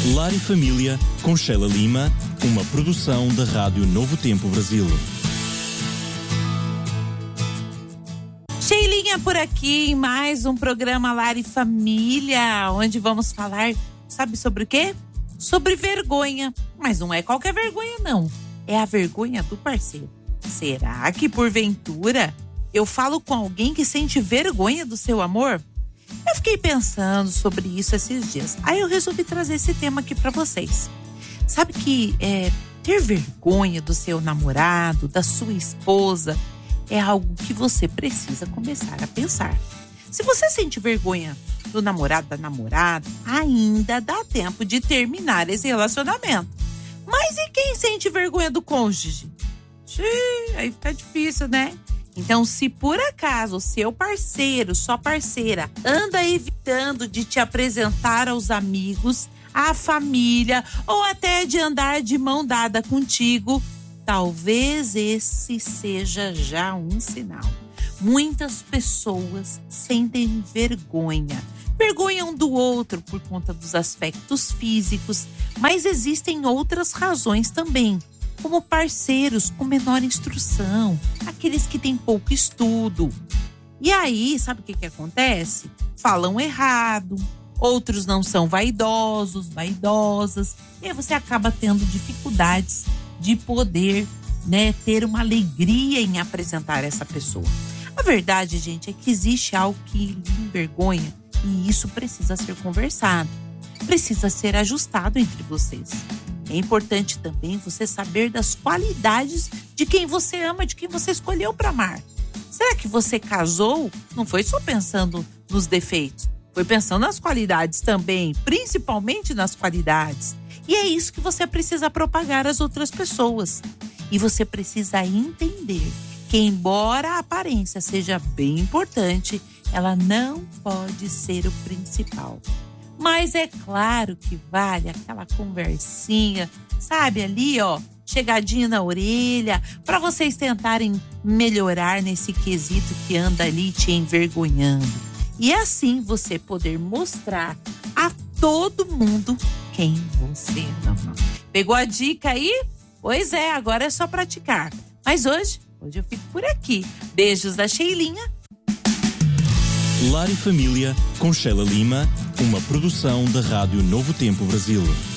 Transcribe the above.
Lar e Família, com Sheila Lima, uma produção da Rádio Novo Tempo Brasil. Sheilinha por aqui em mais um programa Lar e Família, onde vamos falar, sabe sobre o quê? Sobre vergonha. Mas não é qualquer vergonha, não. É a vergonha do parceiro. Será que, porventura, eu falo com alguém que sente vergonha do seu amor? Eu fiquei pensando sobre isso esses dias. Aí eu resolvi trazer esse tema aqui pra vocês. Sabe que ter vergonha do seu namorado, da sua esposa, é algo que você precisa começar a pensar. Se você sente vergonha do namorado, da namorada, ainda dá tempo de terminar esse relacionamento. Mas e quem sente vergonha do cônjuge? Aí fica difícil, né? Então, se por acaso o seu parceiro, sua parceira, anda evitando de te apresentar aos amigos, à família, ou até de andar de mão dada contigo, talvez esse seja já um sinal. Muitas pessoas sentem vergonha. Vergonha um do outro por conta dos aspectos físicos, mas existem outras razões também, como parceiros com menor instrução, aqueles que têm pouco estudo. E aí, sabe o que acontece? Falam errado, outros não são vaidosos, vaidosas, e aí você acaba tendo dificuldades de poder, ter uma alegria em apresentar essa pessoa. A verdade, gente, é que existe algo que lhe envergonha e isso precisa ser conversado, precisa ser ajustado entre vocês. É importante também você saber das qualidades de quem você ama, de quem você escolheu para amar. Será que você casou? Não foi só pensando nos defeitos, foi pensando nas qualidades também, principalmente nas qualidades. E é isso que você precisa propagar às outras pessoas. E você precisa entender que, embora a aparência seja bem importante, ela não pode ser o principal. Mas é claro que vale aquela conversinha, sabe, ali, chegadinha na orelha, para vocês tentarem melhorar nesse quesito que anda ali te envergonhando. E assim você poder mostrar a todo mundo quem você ama. Pegou a dica aí? Pois é, agora é só praticar. Mas hoje eu fico por aqui. Beijos da Sheilinha. Lar e Família, com Sheila Lima, uma produção da Rádio Novo Tempo Brasil.